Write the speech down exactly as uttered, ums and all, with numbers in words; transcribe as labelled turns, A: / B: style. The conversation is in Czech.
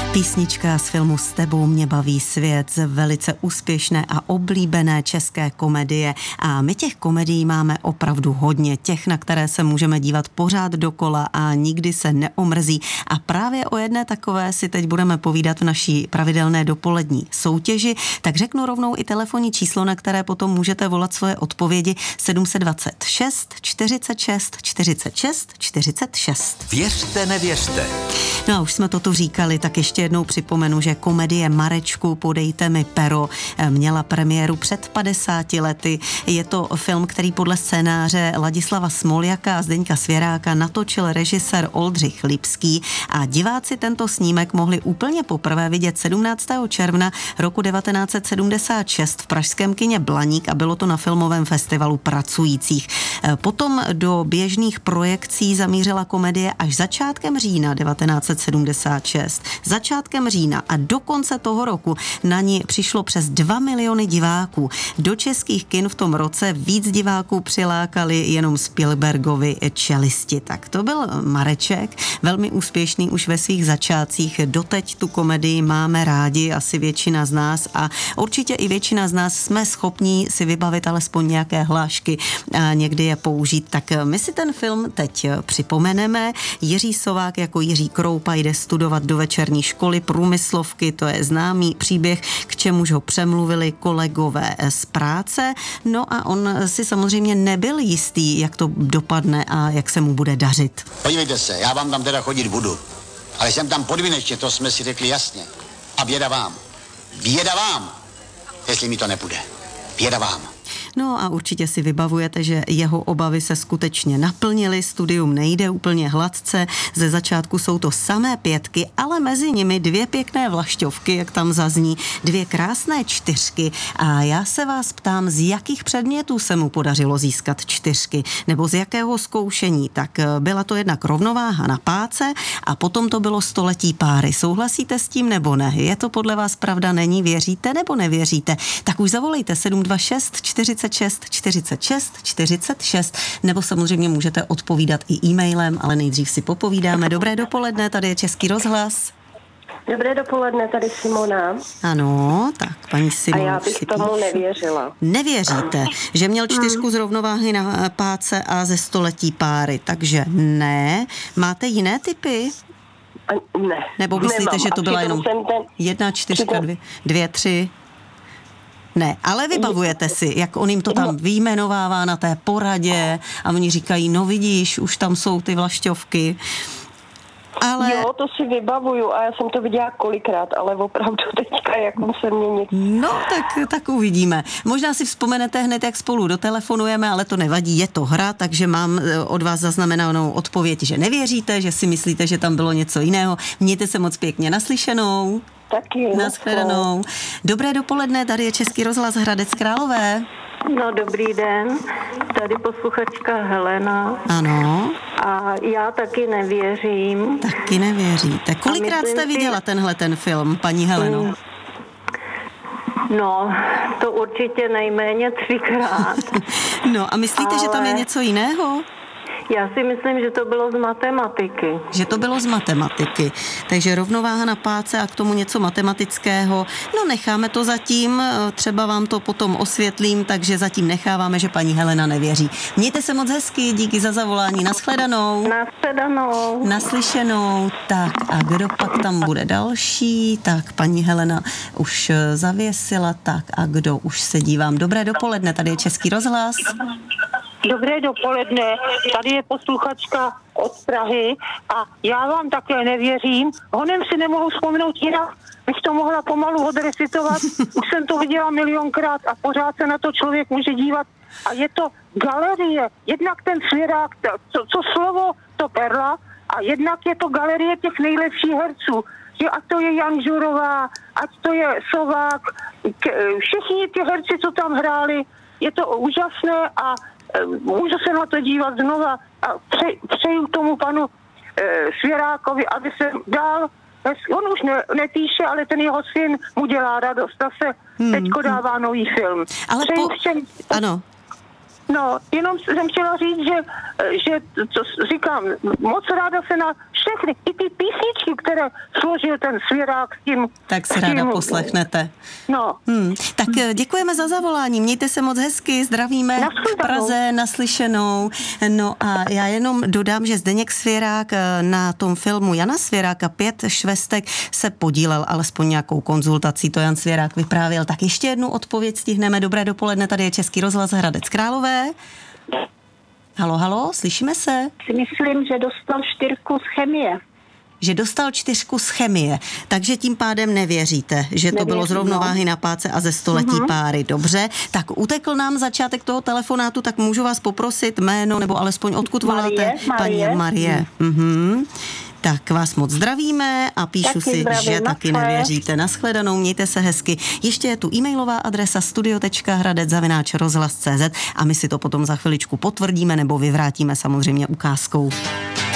A: Písnička z filmu S tebou mě baví svět, z velice úspěšné a oblíbené české komedie. A my těch komedií máme opravdu hodně, těch, na které se můžeme dívat pořád dokola a nikdy se neomrzí. A právě o jedné takové si teď budeme povídat v naší pravidelné dopolední soutěži. Tak řeknu rovnou i telefonní číslo, na které potom můžete volat svoje odpovědi: sedm set dvacet šest čtyřicet šest čtyřicet šest čtyřicet šest.
B: Věřte, nevěřte.
A: No a už jsme to tu říkali, tak ještě jednou připomenu, že komedie Marečku, podejte mi pero, měla premiéru před padesáti lety. Je to film, který podle scénáře Ladislava Smoljaka a Zdeňka Svěráka natočil režisér Oldřich Lipský a diváci tento snímek mohli úplně poprvé vidět sedmnáctého června roku devatenáct set sedmdesát šest v pražském kině Blaník a bylo to na filmovém festivalu pracujících. Potom do běžných projekcí zamířila komedie až začátkem října devatenáct set sedmdesát šest. Začátkem října a do konce toho roku na ní přišlo přes dva miliony diváků. Do českých kin v tom roce víc diváků přilákali jenom Spielbergovi Čelisti. Tak to byl Mareček, velmi úspěšný už ve svých začátcích. Doteď tu komedii máme rádi, asi většina z nás, a určitě i většina z nás jsme schopní si vybavit alespoň nějaké hlášky a někdy je použít. Tak my si ten film teď připomeneme. Jiří Sovák jako Jiří Kroupa jde studovat do večerní školy průmyslovky, to je známý příběh, k čemuž ho přemluvili kolegové z práce. No a on si samozřejmě nebyl jistý, jak to dopadne a jak se mu bude dařit.
C: Podívejte se, já vám tam teda chodit budu, ale jsem tam podvinečně, to jsme si řekli jasně. A běda vám. Běda vám, jestli mi to nepůjde. Běda vám.
A: No a určitě si vybavujete, že jeho obavy se skutečně naplnily, studium nejde úplně hladce, ze začátku jsou to samé pětky, ale mezi nimi dvě pěkné vlašťovky, jak tam zazní, dvě krásné čtyřky a já se vás ptám, z jakých předmětů se mu podařilo získat čtyřky, nebo z jakého zkoušení. Tak byla to jednak rovnováha na páce a potom to bylo století páry. Souhlasíte s tím nebo ne? Je to podle vás pravda, není? Věříte nebo nevěříte? Tak už zavolejte sedm dva šest čtyřicet šest čtyřicet šest čtyřicet šest, nebo samozřejmě můžete odpovídat i e-mailem, ale nejdřív si popovídáme. Dobré dopoledne, tady je Český rozhlas.
D: Dobré dopoledne, tady Simona.
A: Ano, tak paní Simona.
D: A já bych tomu nevěřila.
A: Nevěříte, že měl čtyřku z rovnováhy na páce a ze století páry, takže ne. Máte jiné typy?
D: Ne.
A: Nebo myslíte,
D: nemám.
A: že to byla jenom
D: ten...
A: jedna čtyřka, dvě, dvě, tři? Ne, ale vybavujete si, jak on jim to tam vyjmenovává na té poradě a oni říkají, no vidíš, už tam jsou ty vlašťovky. Ale...
D: Jo, to si vybavuju a já jsem to viděla kolikrát, ale opravdu teďka, jak se mě nic...
A: No, tak, tak uvidíme. Možná si vzpomenete hned, jak spolu dotelefonujeme, ale to nevadí, je to hra, takže mám od vás zaznamenanou odpověď, že nevěříte, že si myslíte, že tam bylo něco jiného. Mějte se moc pěkně, naslyšenou.
D: Taky.
A: Nashledanou. Dobré dopoledne, tady je Český rozhlas Hradec Králové.
E: No, dobrý den, tady posluchačka Helena.
A: Ano.
E: A já taky nevěřím.
A: Taky nevěříte. Kolikrát jste viděla si... tenhle ten film, paní Heleno?
E: No, to určitě nejméně třikrát.
A: No a myslíte, ale... že tam je něco jiného?
E: Já si myslím, že to bylo z matematiky.
A: Že to bylo z matematiky. Takže rovnováha na páce a k tomu něco matematického. No necháme to zatím, třeba vám to potom osvětlím, takže zatím necháváme, že paní Helena nevěří. Mějte se moc hezky, díky za zavolání. Nashledanou.
E: Nashledanou.
A: Naslyšenou. Tak a kdo pak tam bude další? Tak paní Helena už zavěsila. Tak a kdo už se dívám. Dobré dopoledne, tady je Český rozhlas.
F: Dobré dopoledne, tady je posluchačka od Prahy a já vám také nevěřím. Honem si nemohu vzpomenout jinak, bych to mohla pomalu odrecitovat. Už jsem to viděla milionkrát a pořád se na to člověk může dívat. A je to galerie, jednak ten Svěrák, co, co slovo, to perla, a jednak je to galerie těch nejlepších herců. Že ať to je Jan Žurová, ať to je Sovák, všichni ty herci, co tam hráli, je to úžasné a můžu se na to dívat znova a pře, přeju tomu panu e, Svěrákovi, aby se dál, on už ne, nepíše, ale ten jeho syn mu dělá radost, ta se hmm. teďko dává nový film.
A: Ale po... Ano.
F: No, jenom jsem chtěla říct, že, že co říkám, moc ráda se na všechny, i ty písničky, které složil ten Svěrák s tím...
A: Tak se ráda tím, poslechnete.
F: No.
A: Hmm, tak děkujeme za zavolání, mějte se moc hezky, zdravíme v Praze, naslyšenou. No a já jenom dodám, že Zdeněk Svěrák na tom filmu Jana Svěráka Pět švestek se podílel alespoň nějakou konzultací, to Jan Svěrák vyprávěl. Tak ještě jednu odpověď stihneme. Dobré dopoledne, tady je Český rozhlas Hradec Králové. Halo, halo, slyšíme se?
E: Si myslím, že dostal čtyřku z chemie.
A: Že dostal čtyřku z chemie, takže tím pádem nevěříte, že to
E: Nevěřím,
A: bylo z rovnováhy
E: no.
A: na páce a ze století uh-huh. páry. Dobře, tak utekl nám začátek toho telefonátu, tak můžu vás poprosit jméno, nebo alespoň odkud
E: Marie,
A: voláte?
E: Marie.
A: Paní Marie. Hmm. Uh-huh. Tak vás moc zdravíme a píšu
E: taky
A: si,
E: zdravím,
A: že taky
E: naschle.
A: nevěříte. Naschledanou, mějte se hezky. Ještě je tu e-mailová adresa studio tečka hradec zavináč rozhlas tečka cé zet a my si to potom za chviličku potvrdíme nebo vyvrátíme samozřejmě ukázkou.